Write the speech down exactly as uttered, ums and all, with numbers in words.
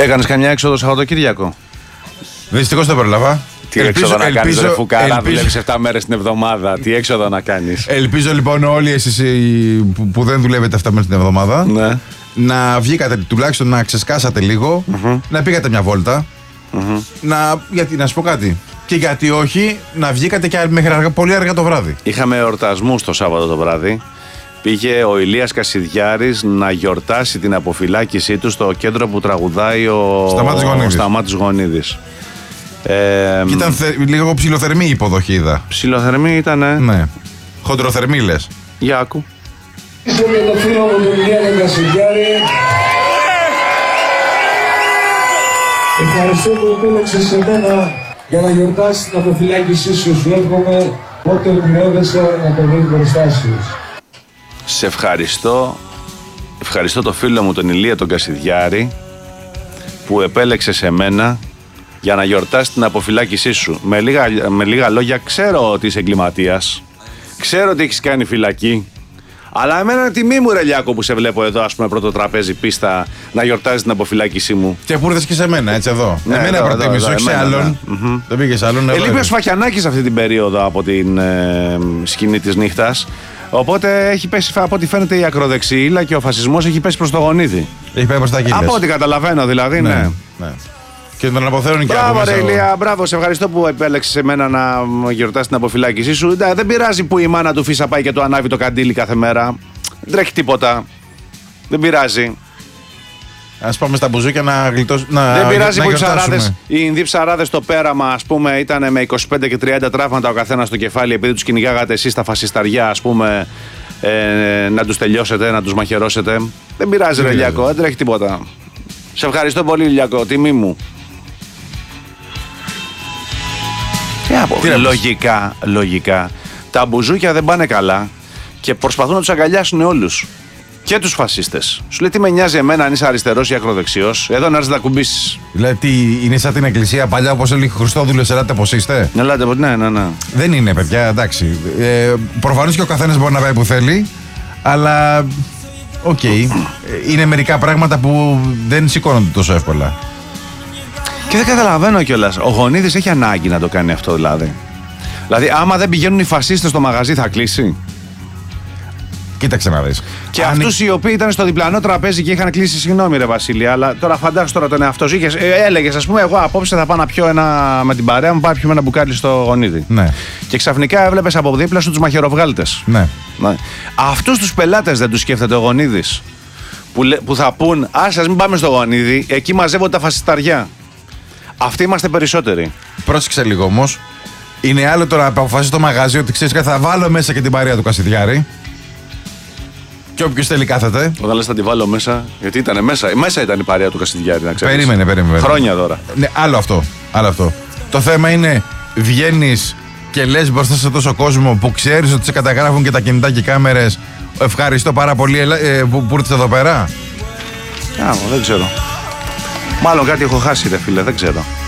Έκανες καμιά έξοδο Σαββατοκύριακο? Δυστυχώς δεν πρόλαβα. Τι ελπίζω, έξοδο να κάνεις ρε φουκάρα, δουλεύεις επτά μέρες την εβδομάδα. Τι έξοδο να κάνεις? Ελπίζω λοιπόν όλοι εσείς που, που δεν δουλεύετε επτά μέρες την εβδομάδα, ναι, να βγήκατε τουλάχιστον να ξεσκάσατε λίγο, mm-hmm. να πήγατε μια βόλτα. Mm-hmm. Να, γιατί, να σου πω κάτι. Και γιατί όχι, να βγήκατε και μέχρι αργά, πολύ αργά το βράδυ. Είχαμε εορτασμούς το Σάββατο το βράδυ. Πήγε ο Ηλίας Κασιδιάρης να γιορτάσει την αποφυλάκησή του στο κέντρο που τραγουδάει ο Σταμάτης Γονίδης. Ε, και ήταν θε, λίγο ψιλοθερμή η υποδοχή, είδα. Ψιλοθερμή ήτανε. Ναι. Χοντροθερμή λες. Για άκου. Είστε με το φίλο μου τον Ηλία Κασιδιάρη. Ευχαριστώ που επέλεξες εμένα για να γιορτάσεις την αποφυλάκησή σου. Σου εύχομαι πότε ονειρεύεσαι να το βρεις μπροστά σου. Σε ευχαριστώ. Ευχαριστώ το φίλο μου τον Ηλία τον Κασιδιάρη που επέλεξες εμένα για να γιορτάσεις την αποφυλάκησή σου. Με λίγα, με λίγα λόγια, ξέρω ότι είσαι εγκληματίας. Ξέρω ότι έχεις κάνει φυλακή. Αλλά εμένα είναι τιμή μου, ρε Λιάκο, που σε βλέπω εδώ, ας πούμε, πρώτο τραπέζι πίστα να γιορτάζει την αποφυλάκησή μου. Και που ήρθες και σε μένα, έτσι εδώ. Ναι, εμένα προτίμησες, όχι σε άλλον. Ναι. Mm-hmm. Δεν πήγες σε άλλον. Ελείπει ο Σφακιανάκης αυτή την περίοδο από την ε, σκηνή της νύχτας. Οπότε έχει πέσει, από ό,τι φαίνεται, η ακροδεξιήλα και ο φασισμός έχει πέσει προς το Γονίδι. Έχει πάει προς τα κύλες. Από ό,τι καταλαβαίνω, δηλαδή, ναι. ναι. ναι. Και τον αποθέωνουν και μπράβο, ρε Ηλία, μπράβο, σε ευχαριστώ που επέλεξες εμένα να γιορτάσεις την αποφυλάκησή σου. Δεν πειράζει που η μάνα του Φίσα πάει και το ανάβει το καντήλι κάθε μέρα. Δεν τρέχει τίποτα. Δεν πειράζει. Ας πάμε στα μπουζούκια να γλιτώσουμε. Δεν πειράζει να που οι ψαράδες, οι Ινδοί ψαράδες στο πέραμα, ας πούμε, ήταν με είκοσι πέντε και τριάντα τραύματα ο καθένας στο κεφάλι, επειδή τους κυνηγάγατε εσείς τα φασισταριά, ας πούμε, ε, να τους τελειώσετε, να τους μαχαιρώσετε. Δεν πειράζει, ρε Λιάκο, δεν τρέχει τίποτα. Σε ευχαριστώ πολύ, Λιάκο, τιμή μου. Τι από, Τι λογικά, λογικά, τα μπουζούκια δεν πάνε καλά και προσπαθούν να τους αγκαλιάσουν όλους. Και τους φασίστες. Σου λέει τι με νοιάζει εμένα αν είσαι αριστερός ή ακροδεξιός. Εδώ να έρθεις να κουμπίσεις. Δηλαδή τι, είναι σαν την εκκλησία παλιά όπως έλεγε Χριστόδουλος, ελάτε πως είστε. Ελάτε, ναι, ναι, ναι. Δεν είναι, παιδιά, εντάξει. Ε, προφανώς και ο καθένας μπορεί να πάει που θέλει, αλλά οκ. Okay, είναι μερικά πράγματα που δεν σηκώνονται τόσο εύκολα. Και δεν καταλαβαίνω κιόλας. Ο Γονίδης έχει ανάγκη να το κάνει αυτό, δηλαδή. Δηλαδή, άμα δεν πηγαίνουν οι φασίστες στο μαγαζί, θα κλείσει. Κοίταξε να δεις. Και αν... αυτούς οι οποίοι ήταν στο διπλανό τραπέζι και είχαν κλείσει, συγγνώμη ρε Βασίλη, αλλά τώρα φαντάσου τώρα τον εαυτό σου. Ε, έλεγες, ας πούμε, εγώ απόψε θα πάω να πιω ένα με την παρέα μου, πάω να πιω ένα μπουκάλι στο Γονίδι. Ναι. Και ξαφνικά έβλεπες από δίπλα σου τους μαχαιροβγάλτες. Ναι. Ναι. Αυτούς τους πελάτες δεν τους σκέφτεται ο Γονίδης. Που, που θα πούν, άσε, ας μην πάμε στο Γονίδι, εκεί μαζεύονται τα φασισταριά. Αυτοί είμαστε περισσότεροι. Πρόσεξε λίγο όμως. Είναι άλλο τώρα να αποφασίσει το μαγαζί ότι ξέρεις κάτι, θα βάλω μέσα και την παρέα του Κασιδιάρη. Και όποιος θέλει κάθεται. Όταν λες θα τη βάλω μέσα, γιατί ήταν μέσα. Μέσα ήταν η παρέα του Κασιδιάρη, να ξέρεις. Περίμενε, περίμενε. Χρόνια τώρα. Ναι, άλλο αυτό. Άλλο αυτό. Το θέμα είναι, βγαίνεις και λες μπροστά σε τόσο κόσμο που ξέρεις ότι σε καταγράφουν και τα κινητά και οι κάμερες. Ευχαριστώ πάρα πολύ ε, που, που ήρθες εδώ πέρα. Α, δεν ξέρω. Μάλλον κάτι έχω χάσει, ρε φίλε, δεν ξέρω.